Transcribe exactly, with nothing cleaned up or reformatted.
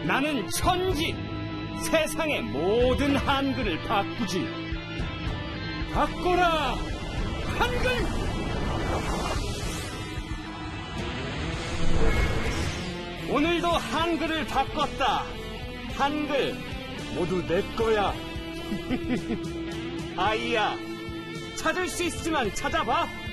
나는 천지, 세상의 모든 한글을 바꾸지. 바꿔라, 한글! 오늘도 한글을 바꿨다. 한글 모두 내 거야. 아이야, 찾을 수 있으면 찾아봐.